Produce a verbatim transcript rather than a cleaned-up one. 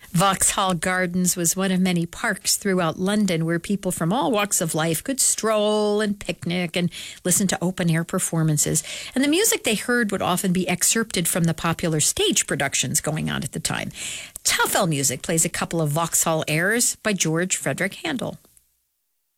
Vauxhall Gardens was one of many parks throughout London where people from all walks of life could stroll and picnic and listen to open-air performances. And the music they heard would often be excerpted from the popular stage productions going on at the time. Tafel Music plays a couple of Vauxhall airs by George Frederick Handel.